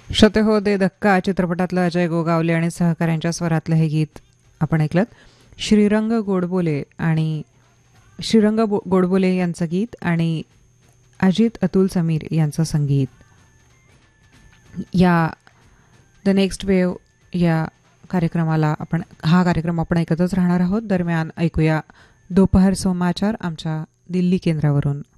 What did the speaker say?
श्रोते हो दे धक्का चित्रपटातलं अजय गोगावले आणि सहकाऱ्यांच्या स्वरातलं हे गीत आपण ऐकलं. श्रीरंग गोडबोले यांचं गीत आणि अजित अतुल समीर यांचं संगीत. या द नेक्स्ट वेव या कार्यक्रमाला हा कार्यक्रम आपण ऐकतच राहणार आहोत. दरम्यान ऐकूया दोपहर समाचार आमच्या दिल्ली केंद्रावरून.